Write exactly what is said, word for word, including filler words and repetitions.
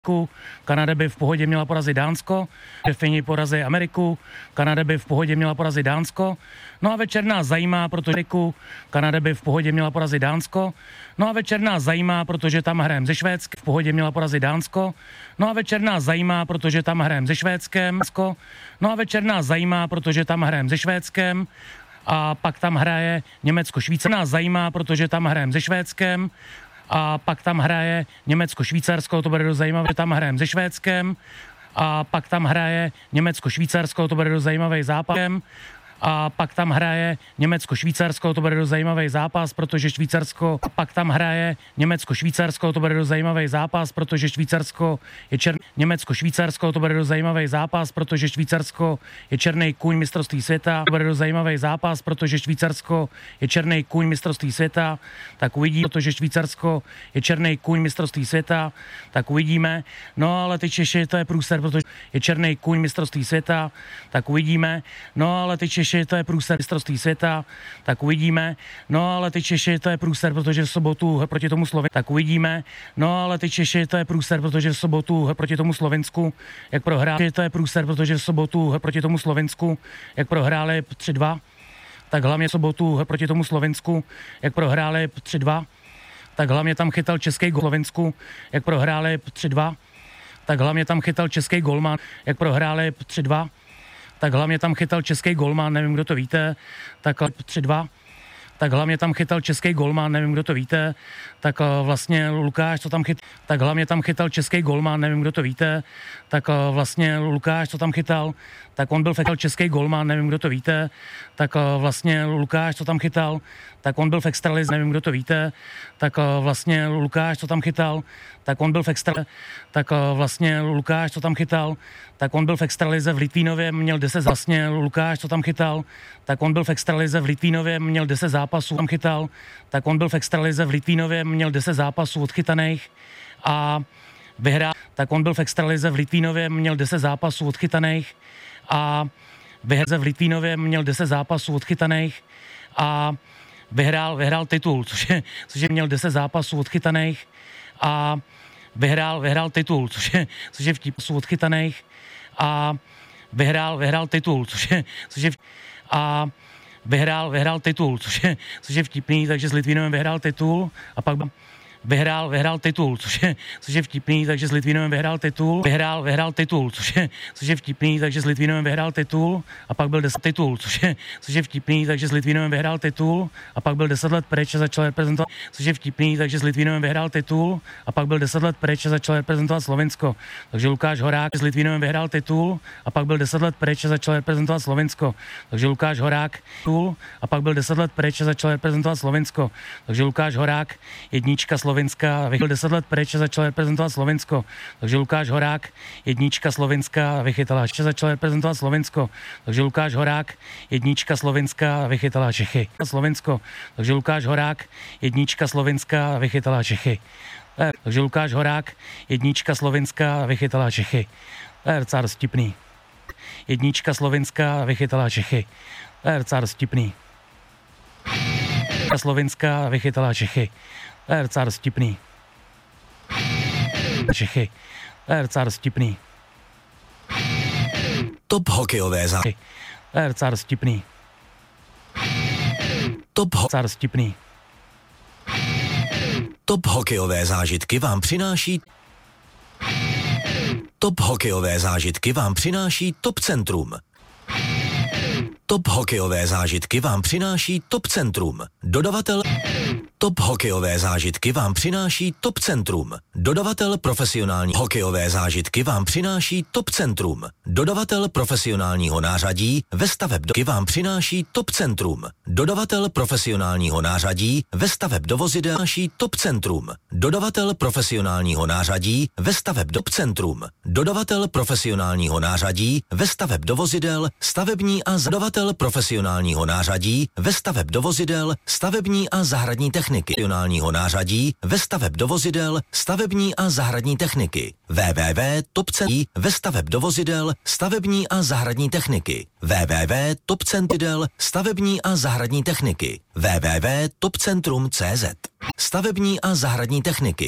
Kanada by v pohodě měla porazit Dánsko, Fini porazí Ameriku, Kanada by v pohodě měla porazit Dánsko. No a večer nás zajímá, protože Kanada by v pohodě měla porazit Dánsko. No a večer nás zajímá, protože tam hrajeme ze Švédskem, v pohodě měla porazit Dánsko. No a večer nás zajímá, protože tam hrajeme ze Švédskem. No a večer nás zajímá, protože tam hrajeme ze Švédskem. A pak tam hraje Německo, Švýcarsko. Nás zajímá, protože tam hrajeme ze Švédskem. A pak tam hraje Německo, Švýcarsko, to bude dost zajímavé, že tam hrajeme se Švédskem. A pak tam hraje Německo, Švýcarsko, to bude dost zajímavý zápas. A pak tam hraje Německo, Švýcarsko, to bude dost zajímavý zápas, protože Švýcarsko, a pak tam hraje Německo, Švýcarsko, to bude dost zajímavý zápas, protože Švýcarsko je černý, Německo, Švýcarsko, to bude dost zajímavý zápas, protože Švýcarsko je černý kůň mistrovství světa, to bude dost zajímavý zápas, protože Švýcarsko je černý kůň mistrovství světa, tak uvidí, protože Švýcarsko je černý kůň mistrovství světa, tak uvidíme. No ale ty Češi, to je průser, protože je černý kůň mistrovství světa, tak uvidíme. No ale ty Češi, to je průser mistrovství světa, tak uvidíme. No ale ty Češi, to je průser, protože v sobotu proti tomu Slovensku, tak uvidíme. No ale ty Češi, to je průser, protože v sobotu proti tomu Slovensku, jak prohráli, to je průser, protože v sobotu proti tomu Slovensku, jak prohráli tři dva, tak hlavně v sobotu proti tomu Slovensku, jak prohráli tři dva, tak hlavně tam chytal český gól Slovensku, jak prohráli tři dva, tak hlavně tam chytal český golman, jak prohráli tři dva, tak hlavně tam chytal český golman, nevím, kdo to víte, tak tři dva, tak hlavně tam chytal český golman, nevím, kdo to víte, tak vlastně Lukáš, co tam chytal, tak hlavně tam chytal český golman, nevím, kdo to víte, tak vlastně Lukáš, co tam chytal, tak on byl fekal český golman, nevím, kdo to víte, tak vlastně Lukáš, co tam chytal, tak on byl v extralize, nevím, kdo to víte, tak vlastně Lukáš, co tam chytal, tak on byl v extralize, tak vlastně Lukáš, co tam chytal, tak on byl v extralize v Litvínově, měl deset vlastně Lukáš, co tam chytal, tak on byl v extralize v Litvínově, měl deset zápasů, tam chytal, tak on byl v extralize v Litvínově, měl deset zápasů odchytaných a vyhrál, tak on byl v extralize v Litvínově, měl deset zápasů odchytaných a vyhrál v Litvínově, měl deset zápasů odchytaných a vyhrál, vyhrál titul, což je, což je měl deset zápasů odchytaných a vyhrál, vyhrál titul, což je, což je vtipů odchytaných a vyhrál, vyhrál titul, což je, což je a vyhrál, vyhrál titul, což je, což je vtipný, takže s Litvínovem vyhrál titul a pak vyhrál, vyhrál titul, což je, což je vtipný, takže s Litvínovem vyhrál titul, vyhrál, vyhrál titul, což je, což je vtipný, takže s Litvínovem vyhrál titul a pak byl deset titul, což je, což je vtipný, takže s Litvínovem vyhrál titul a pak byl deset let pryč a začal reprezentovat, což je vtipný, takže s Litvínovem vyhrál titul a pak byl deset let pryč a začal reprezentovat Slovensko. Takže Lukáš Horák s Litvínovem vyhrál titul a pak byl deset let pryč a začal reprezentovat Slovensko. Takže Lukáš Horák titul a pak byl deset let pryč a začal reprezentovat Slovensko. Takže Lukáš Horák jednička Slovenska, vychytal deset let pryč a začal reprezentovat Slovensko. Takže Lukáš Horák jednička Slovenska, vychytala Čechy, začal reprezentovat Slovensko. Takže Lukáš Horák jednička Slovenska, vychytala Čechy. Slovensko. Takže Lukáš Horák jednička Slovenska, vychytala Čechy. Takže Lukáš Horák jednička Slovenska, vychytala Čechy. To je docela dost vtipný. Jednička Slovenska, vychytala Čechy. To je docela dost vtipný. Slovenska, vychytala Čechy. To je docela dost vtipný. Čechy. To je docela dost vtipný. Top hokejové zážitky. To je docela dost vtipný. Top, ho- Docela dost vtipný. Top hokejové zážitky vám přináší Top hokejové zážitky vám přináší Top Centrum. Top hokejové zážitky vám přináší Top Centrum. Dodavatel Top hokejové zážitky vám přináší Top Centrum. Dodavatel profesionální hokejové zážitky vám přináší Top Centrum. Dodavatel profesionálního nářadí ve stavebdovozidel vám přináší Top Centrum. Dodavatel profesionálního nářadí ve stavebdovozidel přináší Top Centrum. Dodavatel profesionálního nářadí ve stavebdov Centrum. Dodavatel profesionálního nářadí ve stavebdovozidel, stavební a dodavatel profesionálního nářadí ve stavebdovozidel, stavební a zahradní techniky. Profesionálního nářadí ve stavebdovozidel, stavební a zahradní techniky. w w w tečka top centrum ve stavebdovozidel, stavební a zahradní techniky. w w w tečka top centrum stavební a zahradní techniky. w w w tečka top centrum tečka cz Stavební a zahradní techniky.